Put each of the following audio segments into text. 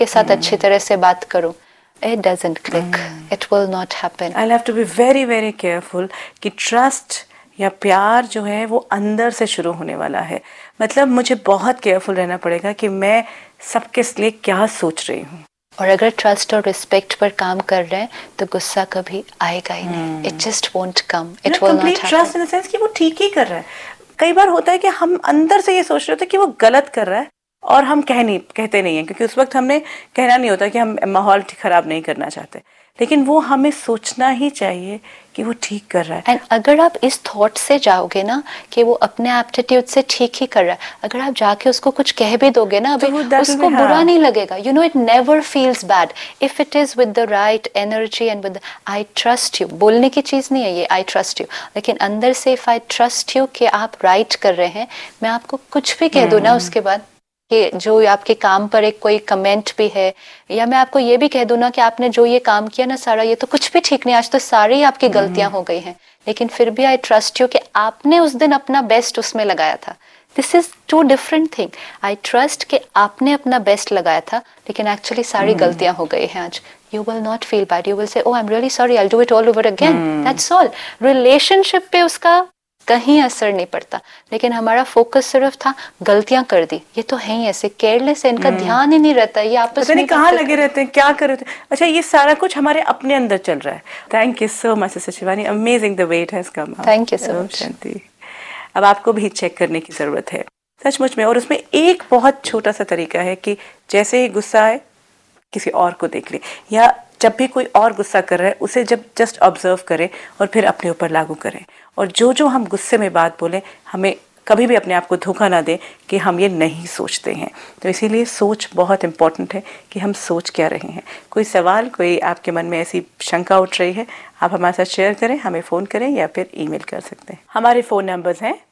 के साथ अच्छी तरह से बात करूं, it doesn't click, it will not happen. I have to be very very careful कि ट्रस्ट या प्यार जो है वो अंदर से शुरू होने वाला है। मतलब मुझे बहुत केयरफुल रहना पड़ेगा कि मैं सबके लिए क्या सोच रही हूँ। और अगर ट्रस्ट और रिस्पेक्ट पर काम कर रहे हैं तो गुस्सा कभी आएगा ही नहीं, it just won't come, it will not happen. Trust in the sense कि वो ठीक ही कर रहा है। कई बार होता है कि हम अंदर से ये सोच रहे होते हैं कि वो गलत कर रहा है और हम कहते नहीं हैं, क्योंकि उस वक्त हमने कहना नहीं होता कि हम माहौल खराब नहीं करना चाहते, लेकिन वो हमें सोचना ही चाहिए कि वो ठीक कर रहा है। एंड अगर आप इस थॉट से जाओगे ना कि वो अपने एप्टीट्यूड से ठीक ही कर रहा है, अगर आप जाके उसको कुछ कह भी दोगे ना अभी, उसको बुरा नहीं लगेगा। You know, it never feels bad if it is with the right energy and with I trust you. बोलने की चीज नहीं है ये आई ट्रस्ट यू, लेकिन अंदर से इफ आई ट्रस्ट यू कि आप राइट कर रहे हैं, मैं आपको कुछ भी कह दूं ना उसके बाद कि जो आपके काम पर एक कोई कमेंट भी है, या मैं आपको ये भी कह दूं ना कि आपने जो ये काम किया ना सारा, ये तो कुछ भी ठीक नहीं, आज तो सारी ही आपकी गलतियां हो गई हैं, लेकिन फिर भी आई ट्रस्ट यू कि आपने उस दिन अपना बेस्ट उसमें लगाया था। This is to different thing. I trust कि आपने अपना बेस्ट लगाया था, लेकिन एक्चुअली सारी गलतियां हो गई हैं आज। You will not feel bad. You will say, "Oh, I'm really sorry. I'll do it all over again." That's all. Relationship पे उसका कहीं असर नहीं पड़ता, लेकिन हमारा फोकस सिर्फ था गलतियां कर दी, ये तो है ही ऐसे केयरलेस है, इनका ध्यान ही नहीं रहता, ये आपस में कहाँ लगे रहते हैं, क्या कर रहे थे। अच्छा, ये सारा कुछ हमारे अपने अंदर चल रहा है। Thank you so much sister Shivani, amazing the way it has come. Thank you so much. शांति, अब आपको भी चेक करने की जरूरत है सचमुच में, और उसमें एक बहुत छोटा सा तरीका है कि जैसे ही गुस्सा आए किसी और को देख ले, या जब भी कोई और गुस्सा कर रहा है उसे जब जस्ट ऑब्जर्व करें और फिर अपने ऊपर लागू करें। और जो हम गुस्से में बात बोलें, हमें कभी भी अपने आप को धोखा ना दें कि हम ये नहीं सोचते हैं। तो इसीलिए सोच बहुत इम्पॉर्टेंट है कि हम सोच क्या रहे हैं। कोई सवाल, कोई आपके मन में ऐसी शंका उठ रही है, आप हमारे साथ शेयर करें, हमें फ़ोन करें या फिर ईमेल कर सकते हैं। हमारे फ़ोन नंबर्स हैं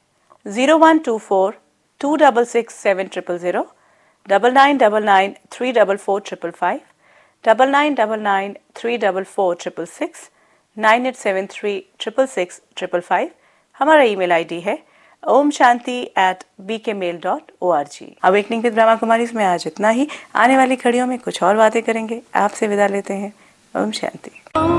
0124 266 7000, 9999 344 555, 9999 344 666, 9873 666 555। हमारा ईमेल आईडी है omshanti@bkmail.org। Awakening with Brahma Kumari में आज इतना ही। आने वाली घड़ियों में कुछ और बातें करेंगे। आपसे विदा लेते हैं। ओम शांति।